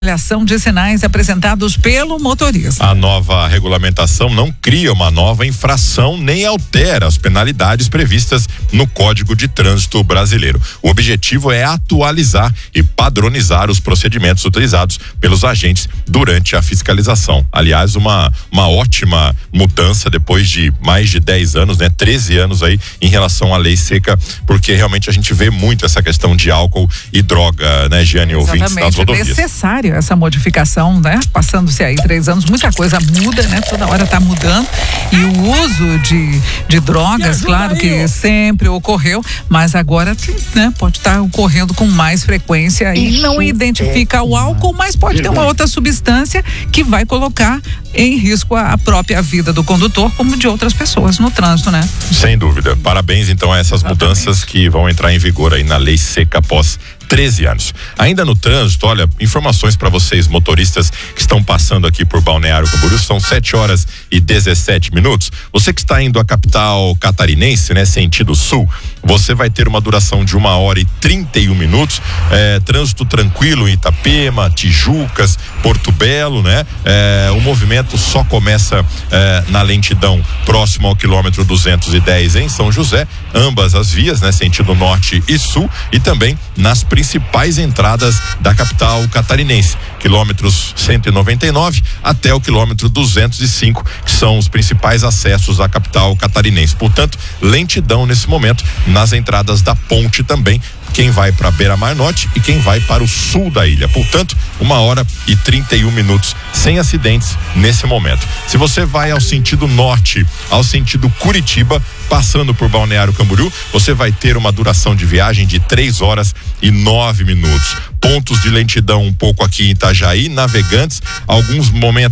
avaliação de sinais apresentados pelo motorista. A nova regulamentação não cria uma nova infração nem altera as penalidades previstas no Código de Trânsito Brasileiro. O objetivo é atualizar e padronizar os procedimentos utilizados pelos agentes durante a fiscalização. Aliás, uma ótima mudança depois de mais de 10 anos, 13 anos aí em relação à lei seca, porque realmente a gente vê muito essa questão de álcool e droga, né, Giane, ouvintes nas rodovias. É necessário essa modificação, né? Passando-se aí 3 anos, muita coisa muda, né? Toda hora tá mudando. E o uso de drogas, claro que sempre ocorreu, mas agora, né, pode estar ocorrendo com mais frequência e não identifica o álcool, mas pode ter uma outra substância que vai colocar em risco a própria vida do condutor, como de outras pessoas no trânsito, né? Sem dúvida. Parabéns então a essas mudanças que vão entrar em vigor aí na lei seca após 13 anos. Ainda no trânsito, olha, informações para vocês motoristas que estão passando aqui por Balneário Camboriú, são 7h17. Você que está indo à capital catarinense, né, sentido sul, você vai ter uma duração de 1h31. Trânsito tranquilo em Itapema, Tijucas, Porto Belo, né? O movimento só começa na lentidão próximo ao quilômetro 210 em São José, ambas as vias, né? Sentido norte e sul, e também nas principais entradas da capital catarinense, quilômetros 199 até o quilômetro 205, que são os principais acessos à capital catarinense. Portanto, lentidão nesse momento nas entradas da ponte também, quem vai para Beira-Mar Norte e quem vai para o sul da ilha. Portanto, 1h31 sem acidentes nesse momento. Se você vai ao sentido norte, ao sentido Curitiba, passando por Balneário Camboriú, você vai ter uma duração de viagem de 3h09. Pontos de lentidão um pouco aqui em Itajaí, Navegantes, alguns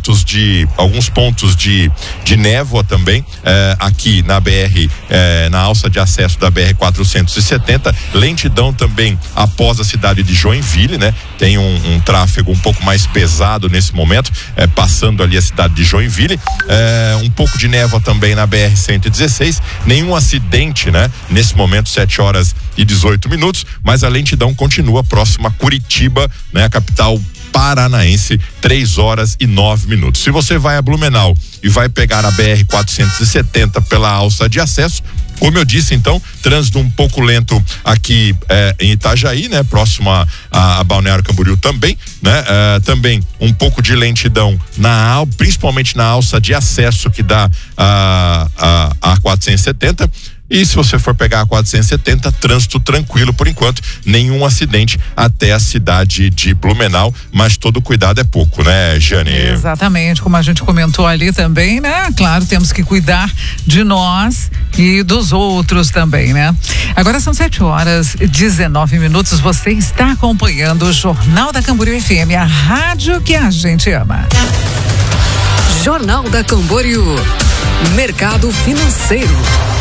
pontos de névoa também, aqui na BR, na alça de acesso da BR-470, lentidão também após a cidade de Joinville, né? Tem um tráfego um pouco mais pesado nesse momento, passando ali a cidade de Joinville, um pouco de névoa também na BR-116, nenhum acidente, né? Nesse momento, 7h18, mas a lentidão continua próxima a Curitiba, né? A capital paranaense, 3h09. Se você vai a Blumenau e vai pegar a BR-470 pela alça de acesso, como eu disse, então, trânsito um pouco lento aqui em Itajaí, né? Próximo a Balneário Camboriú também, né? Também um pouco de lentidão principalmente na alça de acesso que dá a 470. E se você for pegar a 470, trânsito tranquilo por enquanto, nenhum acidente até a cidade de Blumenau, mas todo cuidado é pouco, né, Giane? Exatamente, como a gente comentou ali também, né? Claro, temos que cuidar de nós e dos outros também, né? Agora são 7h19, você está acompanhando o Jornal da Camboriú FM, a rádio que a gente ama. Jornal da Camboriú, mercado financeiro.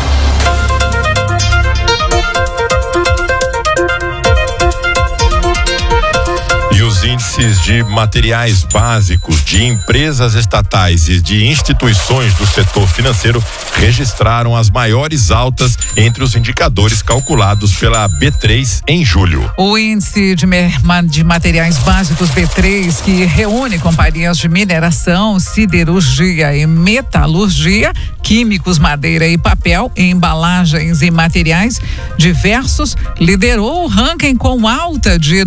Os índices de materiais básicos de empresas estatais e de instituições do setor financeiro registraram as maiores altas entre os indicadores calculados pela B3 em julho. O índice de materiais básicos B3, que reúne companhias de mineração, siderurgia e metalurgia, químicos, madeira e papel, embalagens e materiais diversos, liderou o ranking com alta de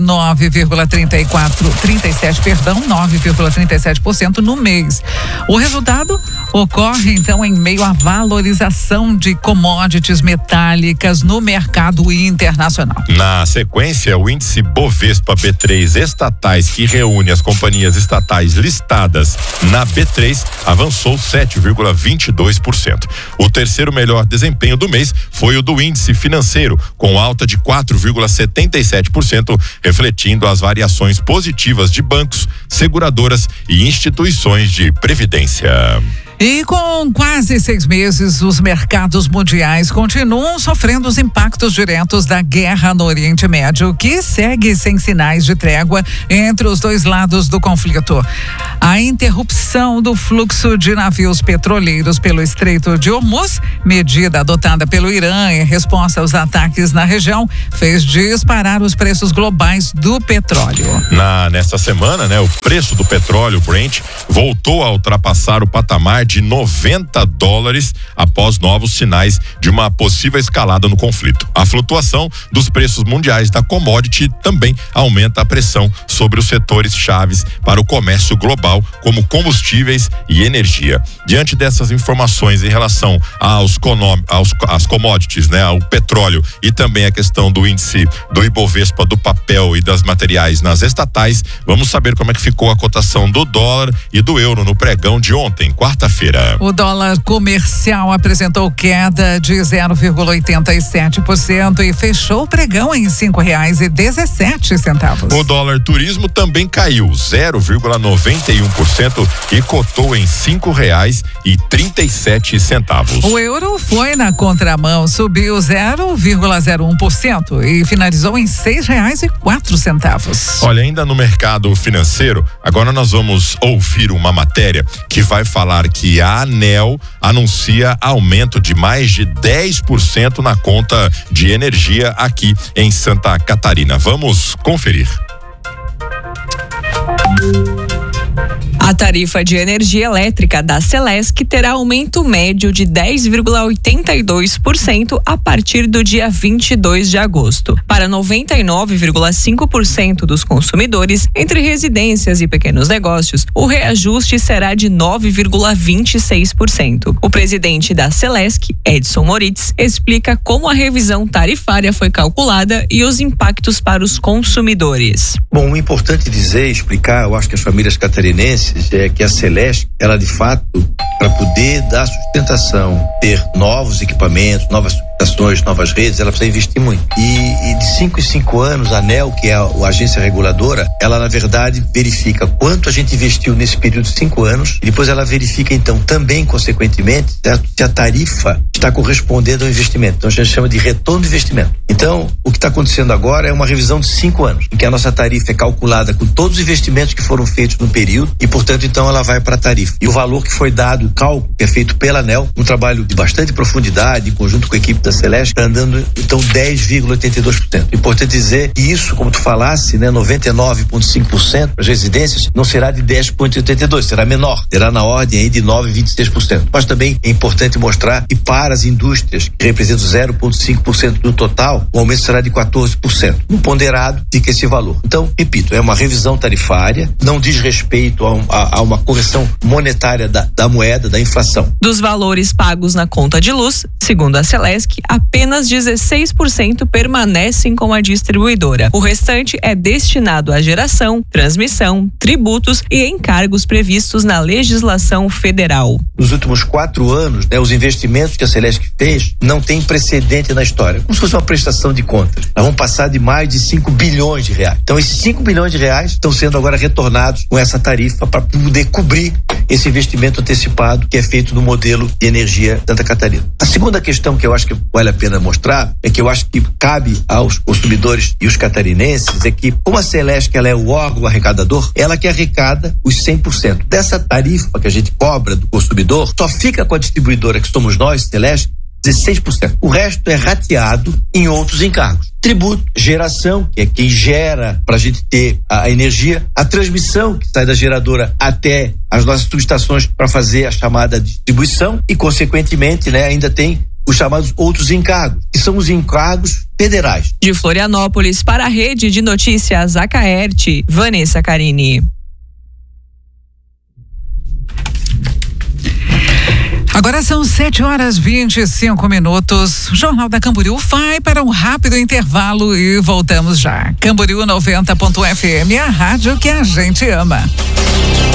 9,37% no mês. O resultado ocorre então em meio à valorização de commodities metálicas no mercado internacional. Na sequência, o índice Bovespa B3 estatais, que reúne as companhias estatais listadas na B3, avançou 7,22%. O terceiro melhor desempenho do mês foi o do índice financeiro, com alta de 4,77%, refletindo as variações positivas de bancos, seguradoras e instituições de previdência. E com quase 6 meses, os mercados mundiais continuam sofrendo os impactos diretos da guerra no Oriente Médio, que segue sem sinais de trégua entre os dois lados do conflito. A interrupção do fluxo de navios petroleiros pelo Estreito de Hormuz, medida adotada pelo Irã em resposta aos ataques na região, fez disparar os preços globais do petróleo. Nesta semana, o preço do petróleo Brent voltou a ultrapassar o patamar de $90 após novos sinais de uma possível escalada no conflito. A flutuação dos preços mundiais da commodity também aumenta a pressão sobre os setores chaves para o comércio global, como combustíveis e energia. Diante dessas informações em relação às commodities, ao petróleo e também a questão do índice do Ibovespa, do papel e das materiais nas estatais, vamos saber como é que ficou a cotação do dólar e do euro no pregão de ontem, quarta-feira. O dólar comercial apresentou queda de 0,87% e fechou o pregão em R$5,17. O dólar turismo também caiu 0,91% e cotou em R$5,37. O euro foi na contramão, subiu 0,01% e finalizou em R$6,04. Olha, ainda no mercado financeiro, agora nós vamos ouvir uma matéria que vai falar que a ANEEL anuncia aumento de mais de 10% na conta de energia aqui em Santa Catarina. Vamos conferir. A tarifa de energia elétrica da Celesc terá aumento médio de 10,82% a partir do dia 22 de agosto. Para 99,5% dos consumidores, entre residências e pequenos negócios, o reajuste será de 9,26%. O presidente da Celesc, Edson Moritz, explica como a revisão tarifária foi calculada e os impactos para os consumidores. Bom, o importante dizer, explicar, eu acho que as famílias catarinenses, é que a Celesc, ela de fato, para poder dar sustentação, ter novos equipamentos, novas subestações, novas redes, ela precisa investir muito. E de 5 em 5 anos, a ANEEL, que é a agência reguladora, ela na verdade verifica quanto a gente investiu nesse período de 5 anos e depois ela verifica então também, consequentemente, se a tarifa está correspondendo ao investimento. Então a gente chama de retorno de investimento. Então, o que está acontecendo agora é uma revisão de 5 anos, em que a nossa tarifa é calculada com todos os investimentos que foram feitos no período e, portanto, então ela vai para a tarifa. E o valor que foi dado, o cálculo que é feito pela ANEEL, um trabalho de bastante profundidade, em conjunto com a equipe da Celesc, está andando então 10,82%. Importante dizer que isso, como tu falasse, 99,5% para as residências, não será de 10,82%, será menor, será na ordem aí de 9,26%. Mas também é importante mostrar que para as indústrias, que representam 0,5% do total, o aumento será de 14%. No ponderado fica esse valor. Então, repito, é uma revisão tarifária, não diz respeito a uma correção monetária da moeda, da inflação. Dos valores pagos na conta de luz, segundo a Celesc, apenas 16% permanecem com a distribuidora. O restante é destinado à geração, transmissão, tributos e encargos previstos na legislação federal. Nos últimos 4 anos, os investimentos que a Celesc fez não tem precedente na história. Como se fosse uma prestação de contas. Nós vamos passar de mais de 5 bilhões de reais. Então, esses 5 bilhões de reais estão sendo agora retornados com essa tarifa para poder cobrir esse investimento antecipado que é feito no modelo de energia Santa Catarina. A segunda questão que eu acho que vale a pena mostrar é que eu acho que cabe aos consumidores e os catarinenses é que, como a Celesc ela é o órgão arrecadador, ela que arrecada os 100%. Dessa tarifa que a gente cobra do consumidor, só fica com a distribuidora, que somos nós, Celesc, 16%. O resto é rateado em outros encargos. Tributo, geração, que é quem gera para a gente ter a energia, a transmissão, que sai da geradora até as nossas subestações para fazer a chamada distribuição e, consequentemente, ainda tem os chamados outros encargos, que são os encargos federais. De Florianópolis para a Rede de Notícias Acaerte, Vanessa Carini. Agora são 7h25. Jornal da Camboriú vai para um rápido intervalo e voltamos já. Camboriú 90.fm, a rádio que a gente ama.